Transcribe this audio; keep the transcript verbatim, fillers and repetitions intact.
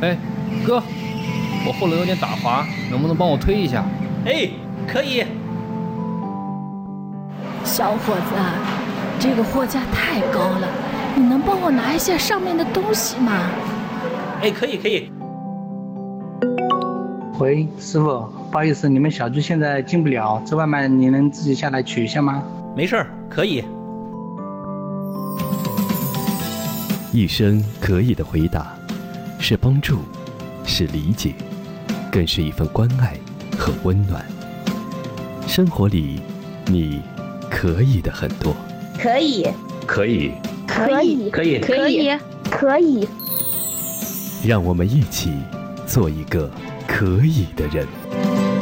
哎，哥，我后轮有点打滑，能不能帮我推一下？ 哎，可以。 小伙子，这个货架太高了，你能帮我拿一下上面的东西吗？ 哎，可以可以。 喂，师傅，不好意思，你们小区现在进不了，这外卖你能自己下来取一下吗？ 没事儿，可以。 一声可以的回答，是帮助，是理解，更是一份关爱和温暖。生活里，你可以的很多。 可以， 可以， 可以， 可以， 可以，可以。 让我们一起做一个可以的人。